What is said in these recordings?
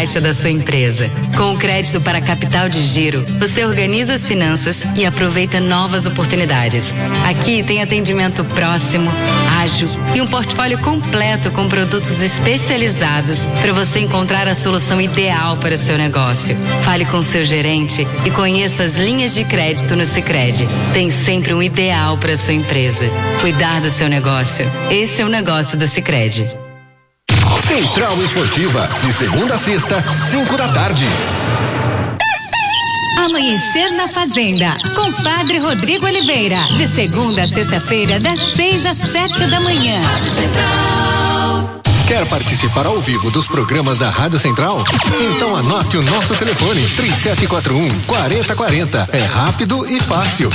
caixa da sua empresa. Com o crédito para capital de giro, você organiza as finanças e aproveita novas oportunidades. Aqui tem atendimento próximo, ágil e um portfólio completo com produtos especializados para você encontrar a solução ideal para o seu negócio. Fale com seu gerente e conheça as linhas de crédito no Sicredi. Tem sempre um ideal para a sua empresa. Cuidar do seu negócio. Esse é o negócio do Sicredi. Central Esportiva, de segunda a sexta, 5 da tarde. Amanhecer na Fazenda, com Padre Rodrigo Oliveira, de segunda a sexta-feira, das 6 às 7 da manhã. Quer participar ao vivo dos programas da Rádio Central? Então anote o nosso telefone, 3741-4040. É rápido e fácil.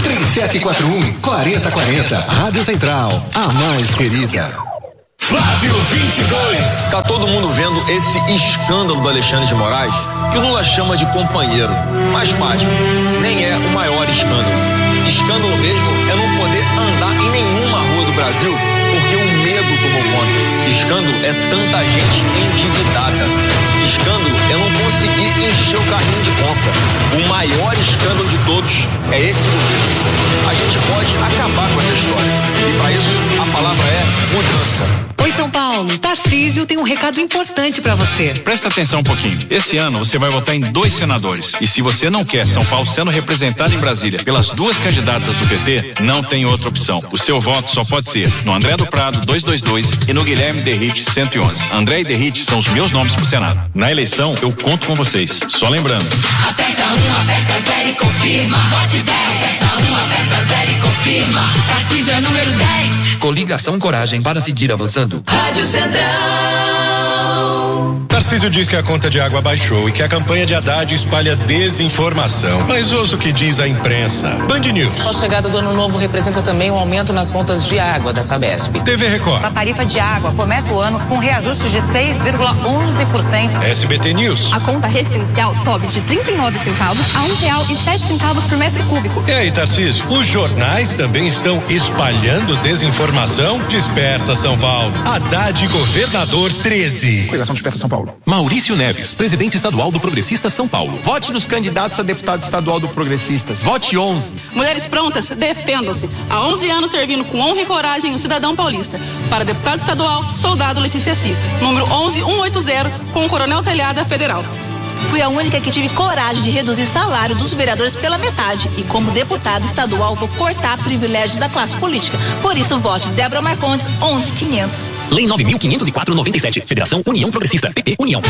3741-4040. Rádio Central, a mais querida. Flávio 22. Tá todo mundo vendo esse escândalo do Alexandre de Moraes, que o Lula chama de companheiro. Mas, pasme, nem é o maior escândalo. Escândalo mesmo é não poder andar em nenhuma rua do Brasil porque o medo tomou conta. Escândalo é tanta gente endividada. Escândalo é não conseguir encher o carrinho de compra. O maior escândalo de todos é esse governo. A gente pode acabar com essa história. E para isso, a palavra é mudança. Oi, São Paulo. Tarcísio tem um recado importante para você. Presta atenção um pouquinho. Esse ano você vai votar em 2 senadores. E se você não quer São Paulo sendo representado em Brasília pelas 2 candidatas do PT, não tem outra opção. O seu voto só pode ser no André do Prado 222 e no Guilherme Derrite 111. André e Derrite são os meus nomes pro Senado. Na eleição, eu conto com vocês. Só lembrando. Aperta 1, aperta 0 e confirma. Vote 10. Aperta 1, aperta 0 e confirma. Tarcísio é número 10. Coligação Coragem para seguir avançando. Rádio Central. Tarcísio diz que a conta de água baixou e que a campanha de Haddad espalha desinformação. Mas ouça o que diz a imprensa. Band News. A chegada do ano novo representa também um aumento nas contas de água da Sabesp. TV Record. A tarifa de água começa o ano com reajuste de 6,11%. SBT News. A conta residencial sobe de 39 centavos a R$1,07 por metro cúbico. E aí, Tarcísio, os jornais também estão espalhando desinformação? Desperta, São Paulo. Haddad governador 13. Coligação Desperta São Paulo. Maurício Neves, presidente estadual do Progressista São Paulo. Vote nos candidatos a deputado estadual do Progressistas. Vote 11. Mulheres prontas, defendam-se. Há 11 anos servindo com honra e coragem o cidadão paulista. Para deputado estadual, soldado Letícia Assis. Número 11180, com o Coronel Telhada Federal. Fui a única que tive coragem de reduzir salário dos vereadores pela metade. E como deputada estadual, vou cortar privilégios da classe política. Por isso, vote Débora Marcondes, 11500. Lei 9.504/97. Federação União Progressista. PP União.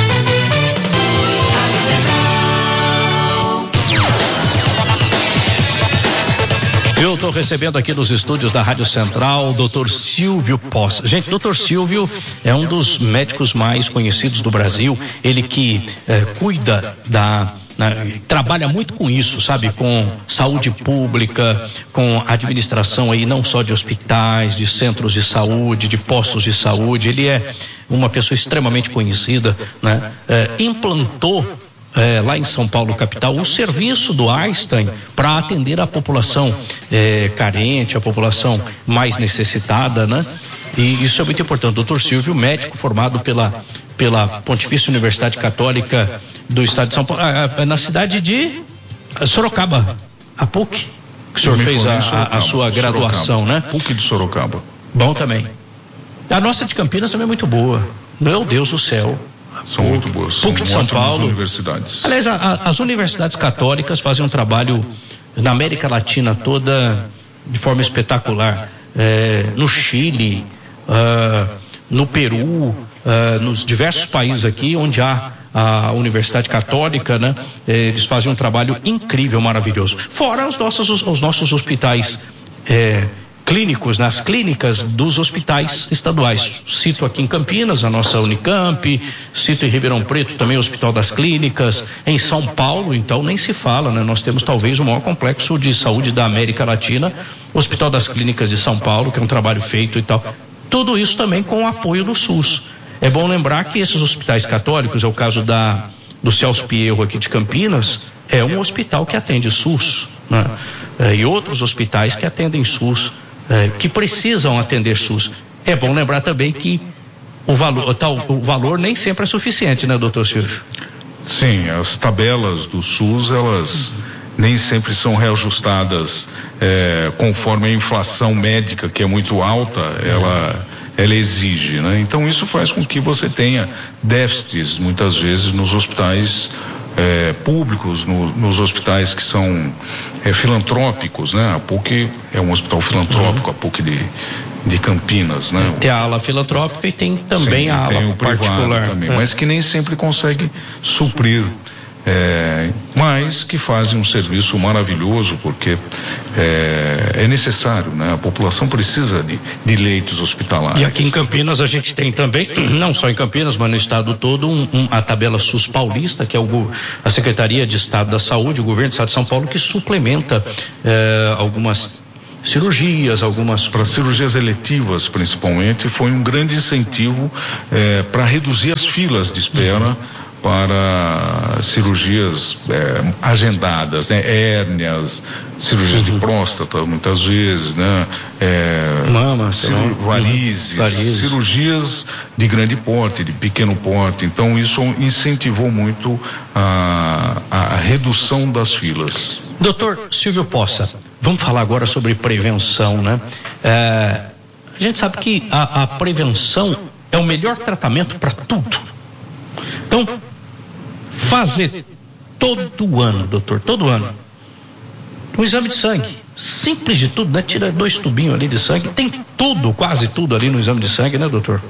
Eu estou recebendo aqui nos estúdios da Rádio Central o Dr. Silvio Poça. Gente, Dr. Silvio é um dos médicos mais conhecidos do Brasil. Ele que cuida trabalha muito com isso, sabe? Com saúde pública, com administração aí não só de hospitais, de centros de saúde, de postos de saúde. Ele é uma pessoa extremamente conhecida, né? Implantou lá em São Paulo, capital, o serviço do Einstein para atender a população carente, a população mais necessitada, né? E isso é muito importante. Doutor Silvio, médico formado pela Pontifícia Universidade Católica do Estado de São Paulo, na cidade de Sorocaba, a PUC, que o senhor fez a sua graduação, Sorocaba, né? PUC de Sorocaba. Bom também. A nossa de Campinas também é muito boa. Meu Deus do céu. São muito boas. PUC de São Paulo. Universidades. Aliás, as universidades católicas fazem um trabalho na América Latina toda de forma espetacular. No Chile, no Peru, nos diversos países aqui onde há a Universidade Católica, né? Eles fazem um trabalho incrível, maravilhoso. Fora os nossos hospitais clínicos, nas clínicas dos hospitais estaduais. Cito aqui em Campinas, a nossa Unicamp, cito em Ribeirão Preto também o Hospital das Clínicas, em São Paulo, então nem se fala, né? Nós temos talvez o maior complexo de saúde da América Latina, o Hospital das Clínicas de São Paulo, que é um trabalho feito e tal. Tudo isso também com o apoio do SUS. É bom lembrar que esses hospitais católicos, é o caso do Celso Pierro aqui de Campinas, é um hospital que atende SUS, né? E outros hospitais que atendem SUS, que precisam atender SUS. É bom lembrar também que o valor nem sempre é suficiente, né, doutor Silvio? Sim, as tabelas do SUS, elas nem sempre são reajustadas conforme a inflação médica, que é muito alta, ela exige, né? Então isso faz com que você tenha déficits, muitas vezes, nos hospitais públicos, nos hospitais que são filantrópicos, né? A PUC é um hospital filantrópico, a PUC de Campinas, né? Tem a ala filantrópica e tem também a ala tem o particular também, mas que nem sempre consegue suprir, mas que fazem um serviço maravilhoso, porque é necessário, né? A população precisa de leitos hospitalares. E aqui em Campinas a gente tem também, não só em Campinas, mas no estado todo, a tabela SUS paulista, que é a Secretaria de Estado da Saúde, o governo do estado de São Paulo, que suplementa algumas cirurgias, para cirurgias eletivas principalmente, foi um grande incentivo para reduzir as filas de espera para cirurgias agendadas, né? Hérnias, cirurgias de próstata muitas vezes, né? Varizes, cirurgias de grande porte, de pequeno porte. Então isso incentivou muito a redução das filas. Doutor Silvio Poça, vamos falar agora sobre prevenção, né? A gente sabe que a prevenção é o melhor tratamento para tudo. Então, fazer todo ano, doutor, todo ano, um exame de sangue, simples de tudo, né? Tira 2 tubinhos ali de sangue, tem tudo, quase tudo ali no exame de sangue, né, doutor?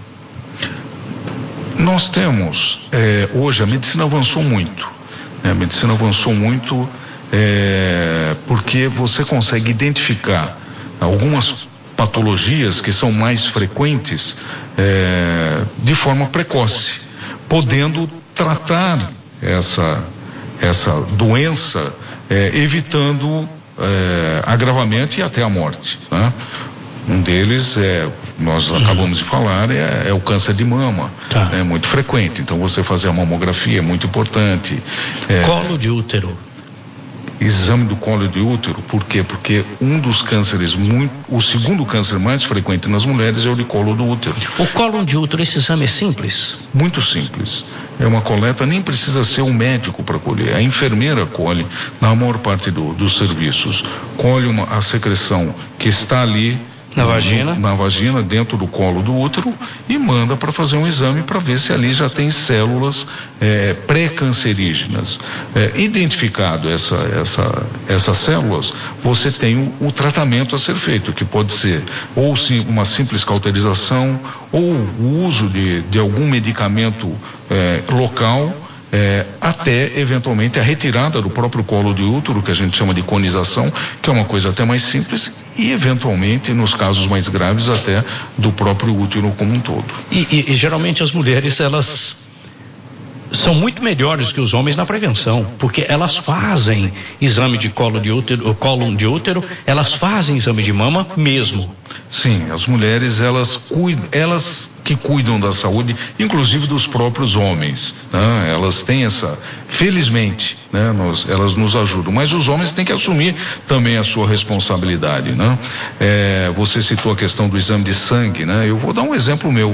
Nós temos, hoje a medicina avançou muito, né? A medicina avançou muito porque você consegue identificar algumas patologias que são mais frequentes de forma precoce, podendo tratar essa doença, evitando agravamento e até a morte, né? Um deles nós acabamos de falar, é o câncer de mama, é muito frequente, então você fazer a mamografia é muito importante. Colo de útero. Exame do colo de útero, por quê? Porque um dos cânceres, o segundo câncer mais frequente nas mulheres é o de colo do útero. O colo de útero, esse exame é simples? Muito simples. É uma coleta, nem precisa ser um médico para colher. A enfermeira colhe, na maior parte dos serviços, colhe a secreção que está ali na vagina, dentro do colo do útero, e manda para fazer um exame para ver se ali já tem células pré-cancerígenas. Identificado essas células, você tem o tratamento a ser feito, que pode ser ou uma simples cauterização, ou o uso de algum medicamento local, até eventualmente a retirada do próprio colo de útero, que a gente chama de conização, que é uma coisa até mais simples, e eventualmente, nos casos mais graves, até do próprio útero como um todo. E geralmente as mulheres, elas são muito melhores que os homens na prevenção, porque elas fazem exame de colo de útero, elas fazem exame de mama mesmo. Sim, as mulheres, elas que cuidam da saúde, inclusive dos próprios homens, né? Elas têm felizmente, né? Elas nos ajudam, mas os homens têm que assumir também a sua responsabilidade, né? Você citou a questão do exame de sangue, né? Eu vou dar um exemplo meu.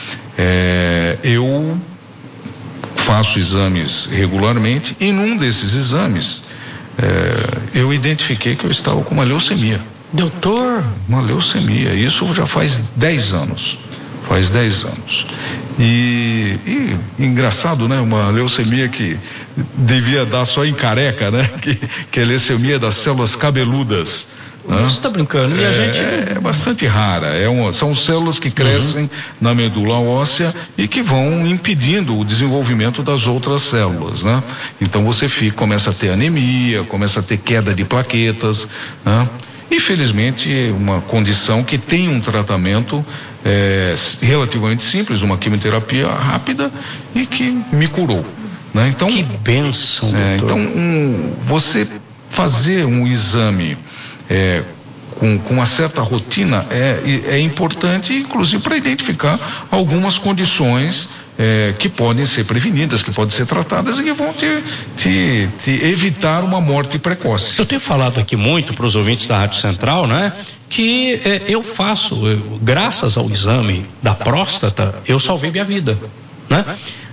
Eu faço exames regularmente, e num desses exames eu identifiquei que eu estava com uma leucemia. Doutor? Uma leucemia, isso já faz 10 anos. Faz 10 anos. E engraçado, né? Uma leucemia que devia dar só em careca, né? Que é a leucemia das células cabeludas. Você está brincando? E a gente... É bastante rara. São células que crescem na medula óssea e que vão impedindo o desenvolvimento das outras células, né? Então você começa a ter anemia, começa a ter queda de plaquetas, né? E felizmente uma condição que tem um tratamento relativamente simples, uma quimioterapia rápida, e que me curou, né? Então, que bênção, doutor. Então você fazer um exame com uma certa rotina é importante, inclusive para identificar algumas condições que podem ser prevenidas, que podem ser tratadas e que vão te evitar uma morte precoce. Eu tenho falado aqui muito para os ouvintes da Rádio Central, né? Que eu faço, graças ao exame da próstata, eu salvei minha vida, né?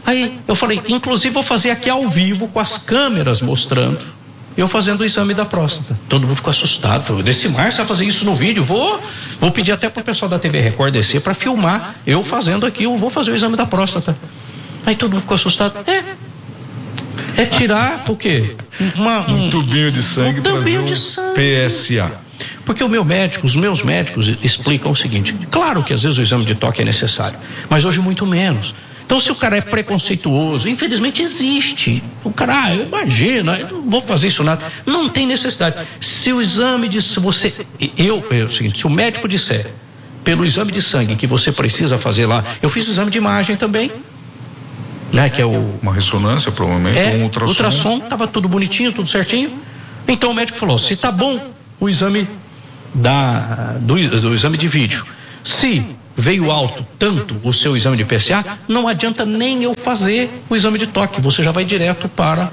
Aí eu falei, inclusive vou fazer aqui ao vivo com as câmeras mostrando eu fazendo o exame da próstata. Todo mundo ficou assustado. Falei, Decimar, você vai fazer isso no vídeo? Vou pedir até pro pessoal da TV Record descer para filmar eu fazendo aqui, eu vou fazer o exame da próstata. Aí todo mundo ficou assustado. É tirar o quê? Um tubinho de sangue para ver o PSA. Porque os meus médicos explicam o seguinte, claro que às vezes o exame de toque é necessário, mas hoje muito menos. Então se o cara é preconceituoso, infelizmente existe. O cara, imagina, eu não vou fazer isso nada. Não tem necessidade. Se o exame de... Se o médico disser, pelo exame de sangue que você precisa fazer lá, eu fiz o exame de imagem também, né, que é uma ressonância, provavelmente, um ultrassom, estava tudo bonitinho, tudo certinho. Então o médico falou, se tá bom o exame do exame de vídeo, se veio alto tanto o seu exame de PSA, não adianta nem eu fazer o exame de toque, você já vai direto para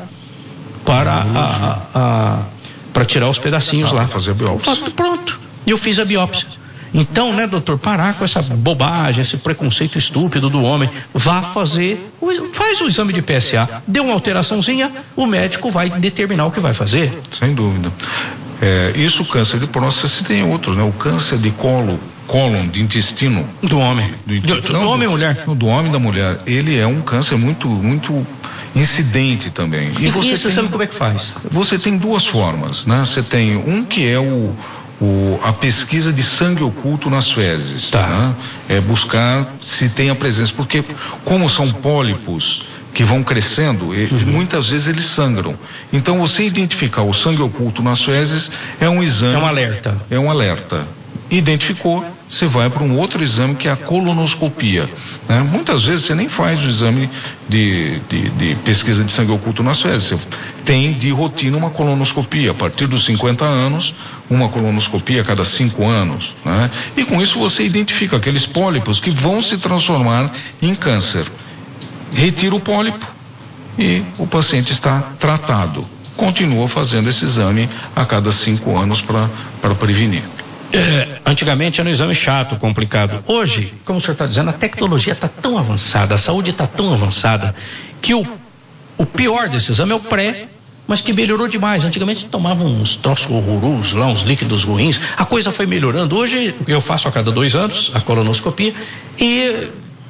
tirar os pedacinhos lá. Fazer a biópsia. Pronto, e eu fiz a biópsia. Então, né, doutor, parar com essa bobagem, esse preconceito estúpido do homem. Faz o exame de PSA, deu uma alteraçãozinha, o médico vai determinar o que vai fazer. Sem dúvida. Isso, o câncer de próstata, se tem outros, né? O câncer de cólon, de intestino. Do homem. Do homem e mulher. Do homem e da mulher. Ele é um câncer muito, muito incidente também. E você sabe como é que faz? Você tem duas formas, né? Você tem um que é a pesquisa de sangue oculto nas fezes, né? É buscar se tem a presença, porque como são pólipos que vão crescendo, muitas vezes eles sangram. Então você identificar o sangue oculto nas fezes é um exame. É um alerta. Identificou, você vai para um outro exame que é a colonoscopia, né? Muitas vezes você nem faz o exame de pesquisa de sangue oculto nas fezes, você tem de rotina uma colonoscopia, a partir dos 50 anos, uma colonoscopia a cada 5 anos, né? E com isso você identifica aqueles pólipos que vão se transformar em câncer. Retira o pólipo e o paciente está tratado. Continua fazendo esse exame a cada 5 anos para prevenir. Antigamente era um exame chato, complicado. Hoje, como o senhor está dizendo, a tecnologia está tão avançada, a saúde está tão avançada, que o pior desse exame é o pré, mas que melhorou demais. Antigamente tomavam uns troços horrorosos lá, uns líquidos ruins. A coisa foi melhorando. Hoje eu faço a cada 2 anos a colonoscopia e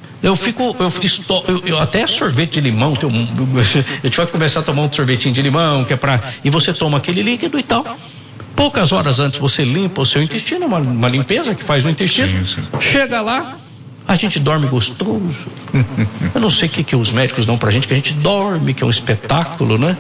eu até sorvete de limão, a gente vai começar a tomar um sorvetinho de limão, e você toma aquele líquido e tal. Poucas horas antes você limpa o seu intestino, uma limpeza que faz no intestino. Sim. Chega lá, a gente dorme gostoso. Eu não sei o que os médicos dão pra gente, que a gente dorme, que é um espetáculo, né?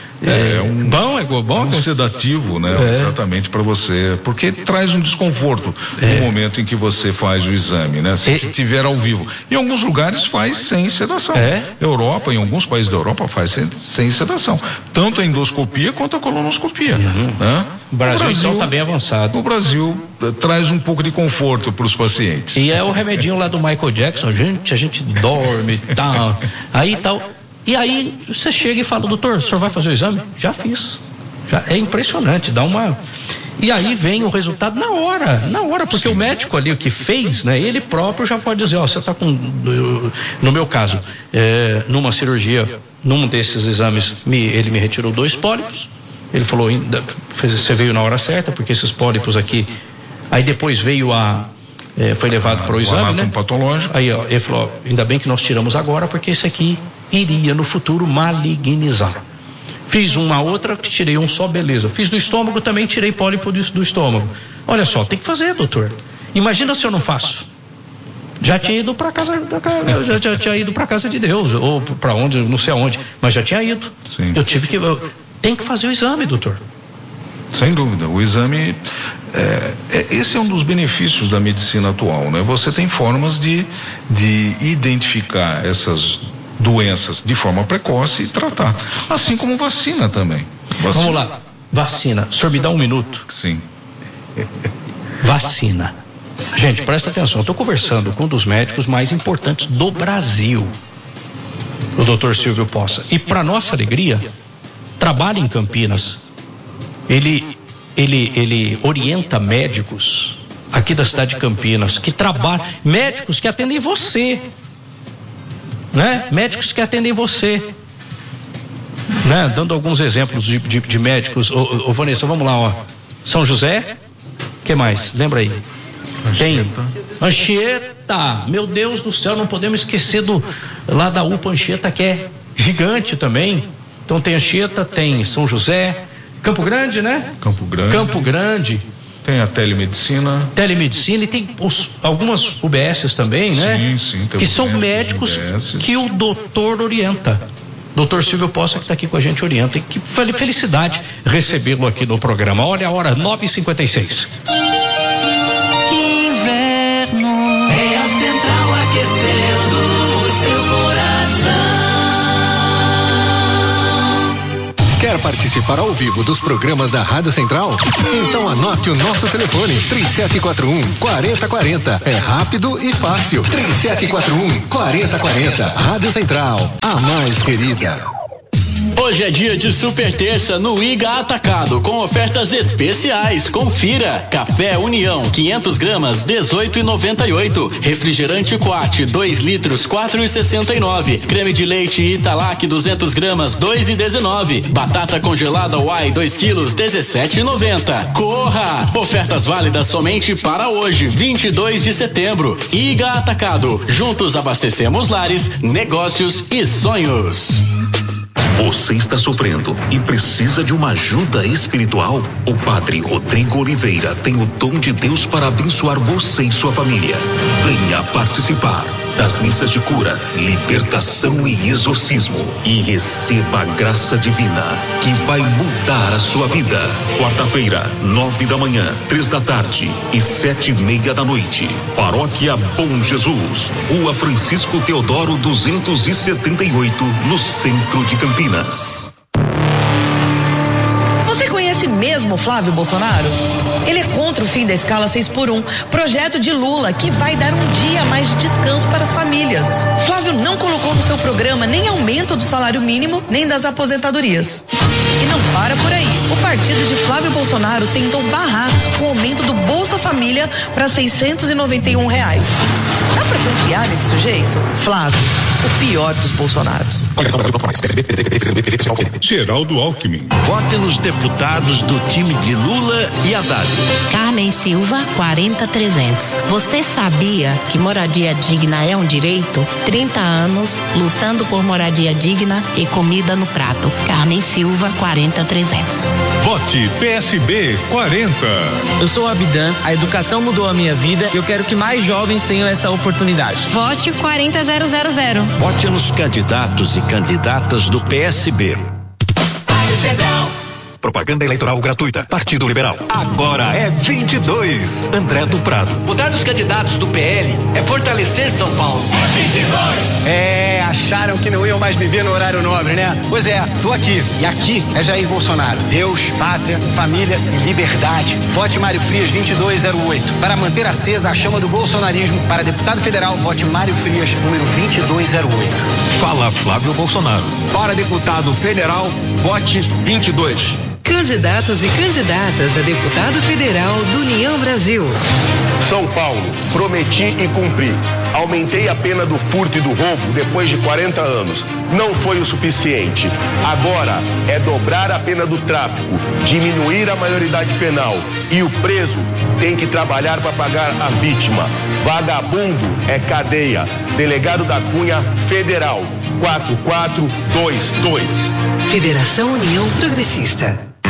Um sedativo, né? Exatamente, para você, porque traz um desconforto no momento em que você faz o exame, né? Se tiver ao vivo. Em alguns lugares faz sem sedação. Europa, em alguns países da Europa faz sem sedação. Tanto a endoscopia quanto a colonoscopia. Né? O Brasil então está bem avançado. O Brasil traz um pouco de conforto para os pacientes. E é o remedinho lá do Michael Jackson, a gente dorme e tal. Aí tal. E aí você chega e fala, doutor, o senhor vai fazer o exame? Já fiz. É impressionante, dá uma... E aí vem o resultado na hora, porque o médico ali, o que fez, né, ele próprio já pode dizer, você está com... No meu caso, numa cirurgia, num desses exames, ele me retirou 2 pólipos. Ele falou, você veio na hora certa, porque esses pólipos aqui... Aí depois veio foi levado para o exame, né? Patológico. Aí, ele falou, ainda bem que nós tiramos agora, porque esse aqui iria no futuro malignizar. Fiz uma outra, tirei um só, beleza. Fiz do estômago, também tirei pólipo do estômago. Olha só, tem que fazer, doutor. Imagina se eu não faço. Já tinha ido para casa, já tinha ido para casa de Deus, ou para onde, não sei aonde, mas já tinha ido. Sim. Tem que fazer o exame, doutor. Sem dúvida, o exame, esse é um dos benefícios da medicina atual, né? Você tem formas de identificar essas doenças de forma precoce e tratar, assim como vacina também. Vamos lá, vacina, o senhor me dá 1 minuto? Sim. Vacina. Gente, presta atenção, eu estou conversando com um dos médicos mais importantes do Brasil, o doutor Silvio Poça, e para nossa alegria, trabalha em Campinas. Ele orienta médicos aqui da cidade de Campinas, que trabalham, médicos que atendem você. né? Médicos que atendem você, né? Dando alguns exemplos de médicos. Ô, Vanessa, vamos lá, ó. São José, que mais? Lembra aí? Tem Anchieta, meu Deus do céu, não podemos esquecer lá da UPA Anchieta, que é gigante também. Então tem Anchieta, tem São José, Campo Grande, né? Campo Grande. Tem a telemedicina. E tem algumas UBSs também, né? Sim. Que são médicos que o doutor orienta. Doutor Silvio Poça, que está aqui com a gente, orienta. E que felicidade recebê-lo aqui no programa. Olha a hora, 9h56. Inverno é a central aquecendo o seu coração. Quer participar ao vivo dos programas da Rádio Central? Então anote o nosso telefone, 3741-4040. É rápido e fácil. 3741-4040. Rádio Central, a mais querida. Hoje é dia de super terça no Iga Atacado, com ofertas especiais. Confira: café União 500 gramas 18,98, refrigerante Quat 2 litros 4,69, creme de leite Italac 200 gramas 2,19, batata congelada Uai 2 quilos 17,90. Corra! Ofertas válidas somente para hoje, 22 de setembro. Iga Atacado, juntos abastecemos lares, negócios e sonhos. Você está sofrendo e precisa de uma ajuda espiritual? O Padre Rodrigo Oliveira tem o dom de Deus para abençoar você e sua família. Venha participar das missas de cura, libertação e exorcismo e receba a graça divina que vai mudar a sua vida. Quarta-feira, 9 da manhã, 3 da tarde e 7:30 da noite. Paróquia Bom Jesus, Rua Francisco Teodoro 278, no centro de Campinas. Você conhece mesmo Flávio Bolsonaro? Ele é contra o fim da escala 6x1, projeto de Lula que vai dar um dia a mais de descanso para as famílias. Flávio não colocou no seu programa nem aumento do salário mínimo, nem das aposentadorias. E não para por aí. O partido de Flávio Bolsonaro tentou barrar o aumento do Bolsa Família para R$691. Dá para confiar nesse sujeito? Flávio, o pior dos Bolsonaros. Geraldo Alckmin. Vote nos deputados do time de Lula e Haddad. Carmen Silva, 40300. Você sabia que moradia digna é um direito? 30 anos lutando por moradia digna e comida no prato. Carmen Silva, 40300. Vote PSB 40. Eu sou o Abdan, a educação mudou a minha vida e eu quero que mais jovens tenham essa oportunidade. Vote 40000. Vote nos candidatos e candidatas do PSB. Propaganda eleitoral gratuita. Partido Liberal. Agora é 22. André do Prado. Votar nos candidatos do PL é fortalecer São Paulo. É 22. Acharam que não iam mais viver no horário nobre, né? Pois é, tô aqui. E aqui é Jair Bolsonaro. Deus, pátria, família e liberdade. Vote Mário Frias 2208. Para manter acesa a chama do bolsonarismo, para deputado federal, vote Mário Frias, número 2208. Fala Flávio Bolsonaro. Para deputado federal, vote 22. Candidatos e candidatas a deputado federal do União Brasil. São Paulo, prometi e cumpri. Aumentei a pena do furto e do roubo depois de 40 anos. Não foi o suficiente. Agora é dobrar a pena do tráfico, diminuir a maioridade penal. E o preso tem que trabalhar para pagar a vítima. Vagabundo é cadeia. Delegado da Cunha Federal, 4422. Federação União Progressista.